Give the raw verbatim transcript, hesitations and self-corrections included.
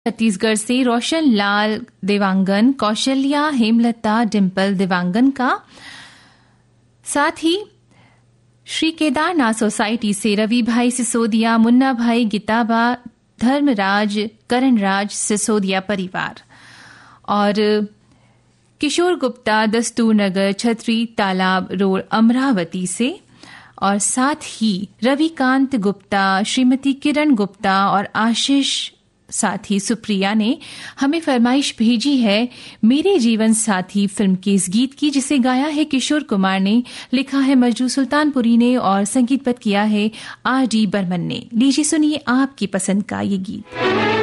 छत्तीसगढ़ से रोशन लाल देवांगन, कौशल्या, हेमलता, डिम्पल देवांगन का। साथ ही श्री केदारनाथ सोसाइटी से रवि भाई सिसोदिया, मुन्ना भाई, गीताबा, धर्मराज, करणराज सिसोदिया परिवार। और किशोर गुप्ता, दस्तूर नगर, छतरी तालाब रोड, अमरावती से। और साथ ही रविकांत गुप्ता, श्रीमती किरण गुप्ता और आशीष साथी सुप्रिया ने हमें फरमाइश भेजी है मेरे जीवन साथी फिल्म के इस गीत की, जिसे गाया है किशोर कुमार ने, लिखा है मजरू सुल्तानपुरी ने और संगीतबद्ध किया है आर डी बर्मन ने। लीजिए सुनिए आपकी पसंद का ये गीत।